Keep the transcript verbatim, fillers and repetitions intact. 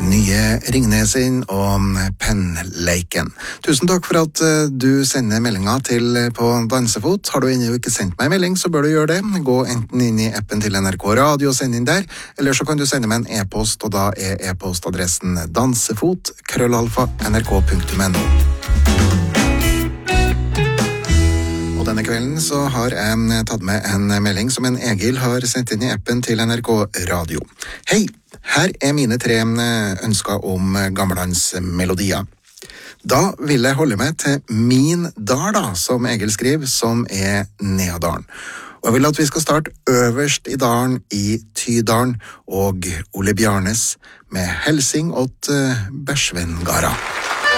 nye Ringnesin og Pennleiken. Tusen takk for at du sender meldinger til på Dansefot. Har du ennå ikke sendt meg en melding, så bør du gjøre det. Gå enten inn i appen til N R K Radio og send inn der, eller så kan du sende meg en e-post, og da er e-postadressen dansefot krøllalfa nrk punktum no. Og denne kvelden så har jeg tatt med en melding som en Egil har sendt inn i appen til N R K Radio. Hei, her er mine tre ønsker om gammeldansmelodier. Da vil jeg holde meg til Min Dal, da, som Egil skriver, som er Neadalen. Og jeg vil at vi skal starte øverst i dalen i Tydalen og Ole Bjarnes med Helsing åt Bersvengara.